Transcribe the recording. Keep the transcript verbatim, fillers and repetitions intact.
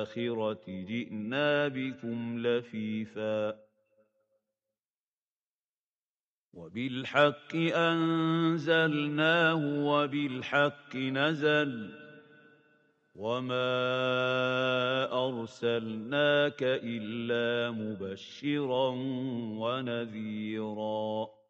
الآخرة جئنا بكم لفيفا وبالحق أنزلناه وبالحق نزل وما أرسلناك إلا مبشرا ونذيرا